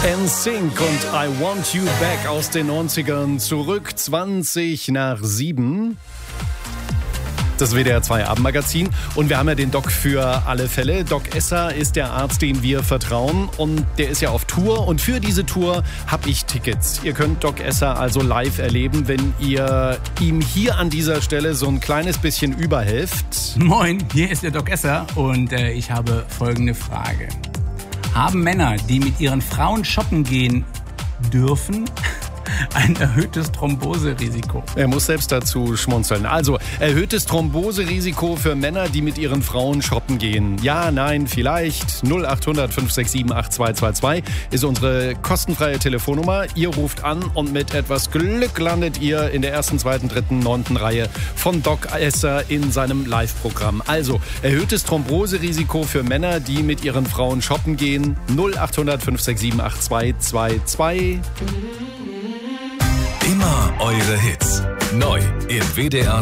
NSYNC und I Want You Back aus den 90ern, zurück 7:20. Das WDR 2 Abendmagazin. Und wir haben ja den Doc für alle Fälle. Doc Esser ist der Arzt, dem wir vertrauen. Und der ist ja auf Tour. Und für diese Tour habe ich Tickets. Ihr könnt Doc Esser also live erleben, wenn ihr ihm hier an dieser Stelle so ein kleines bisschen überhelft. Moin, hier ist der Doc Esser und ich habe folgende Frage. Haben Männer, die mit ihren Frauen shoppen gehen dürfen, ein erhöhtes Thromboserisiko? Er muss selbst dazu schmunzeln. Also, erhöhtes Thromboserisiko für Männer, die mit ihren Frauen shoppen gehen. Ja, nein, vielleicht. 0800 567 8222 ist unsere kostenfreie Telefonnummer. Ihr ruft an und mit etwas Glück landet ihr in der 1., 2., 3., 9. Reihe von Doc Esser in seinem Live-Programm. Also, erhöhtes Thromboserisiko für Männer, die mit ihren Frauen shoppen gehen. 0800 567 8222. Immer eure Hits. Neu im WDR